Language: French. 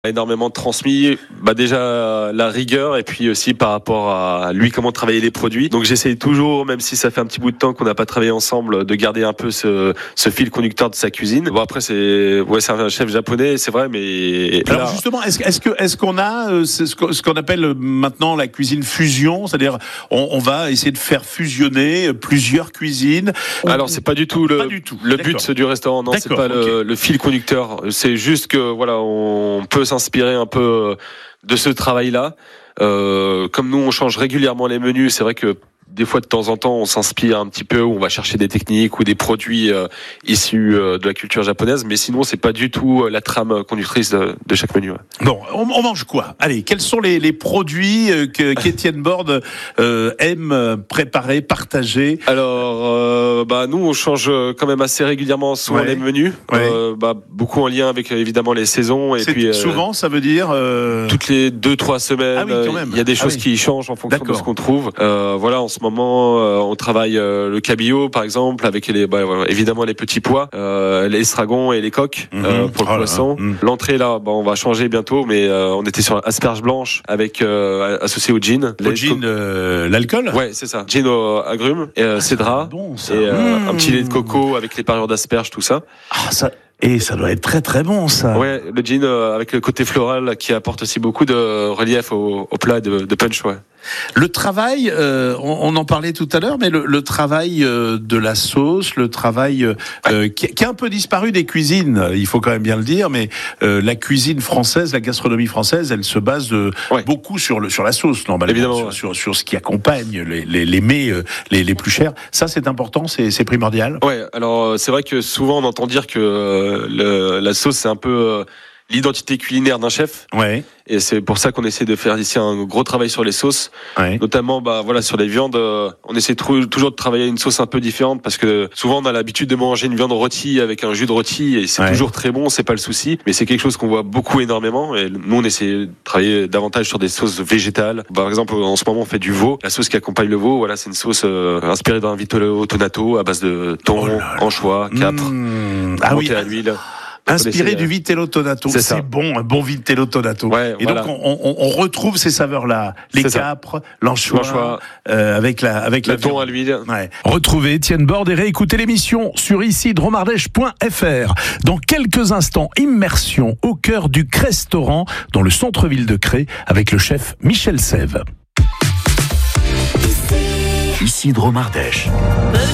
Énormément transmis, déjà la rigueur et puis aussi par rapport à lui comment travailler les produits. Donc j'essaye toujours, même si ça fait un petit bout de temps qu'on n'a pas travaillé ensemble, de garder un peu ce fil conducteur de sa cuisine. Bon après c'est un chef japonais, c'est vrai, mais alors justement est-ce qu'on a ce qu'on appelle maintenant la cuisine fusion, c'est-à-dire on va essayer de faire fusionner plusieurs cuisines. Alors c'est pas du tout le but du restaurant, non, c'est pas le fil conducteur. C'est juste que voilà, on peut s'inspirer un peu de ce travail-là. Comme nous, on change régulièrement les menus, c'est vrai que des fois, de temps en temps, on s'inspire un petit peu, on va chercher des techniques ou des produits issus de la culture japonaise, mais sinon, c'est pas du tout la trame conductrice de chaque menu. Ouais. Bon, on mange quoi ? Allez, quels sont les produits qu'Étienne Borde aime préparer, partager ? Alors, nous, on change quand même assez régulièrement souvent les menus, beaucoup en lien avec évidemment les saisons. Et puis souvent, ça veut dire toutes les 2-3 semaines, il y a des choses qui changent en fonction de ce qu'on trouve. Voilà, en ce moment, on travaille le cabillaud, par exemple, avec évidemment les petits pois, les estragon et les coques pour le poisson. L'entrée, là, on va changer bientôt, mais on était sur asperges blanches avec associé au gin. Au gin, l'alcool ? Ouais, c'est ça. Gin au agrumes, cédra, bon, ça. Et un petit lait de coco avec les parures d'asperges, tout ça. Et ça doit être très très bon, ça. Ouais, le gin avec le côté floral qui apporte aussi beaucoup de relief au plat, de punch, ouais. Le travail, on en parlait tout à l'heure, mais le travail de la sauce, le travail qui a un peu disparu des cuisines, il faut quand même bien le dire, mais la cuisine française, la gastronomie française, elle se base beaucoup sur la sauce, normalement, évidemment, sur ce qui accompagne les mets les plus chers. Ça, c'est important, c'est primordial. Ouais, alors c'est vrai que souvent on entend dire que la sauce, c'est un peu l'identité culinaire d'un chef. Ouais. Et c'est pour ça qu'on essaie de faire ici un gros travail sur les sauces, notamment sur les viandes. On essaie toujours de travailler une sauce un peu différente parce que souvent on a l'habitude de manger une viande rôtie avec un jus de rôti et c'est toujours très bon, c'est pas le souci, mais c'est quelque chose qu'on voit beaucoup énormément. Et nous on essaie de travailler davantage sur des sauces végétales. Par exemple, en ce moment on fait du veau. La sauce qui accompagne le veau, c'est une sauce inspirée d'un vitello tonato à base de thon, anchois, capre, montée à l'huile. Inspiré du vitello tonato, c'est bon, un bon vitello tonato. Ouais, et donc on retrouve ces saveurs-là, les capres, l'anchois, avec le thon à l'huile. Ouais. Retrouvez Étienne Borde et réécoutez l'émission sur ici-dromardèche.fr. Dans quelques instants, immersion au cœur du Crestaurant dans le centre-ville de Cré avec le chef Michel Sève. Ici Dromardèche.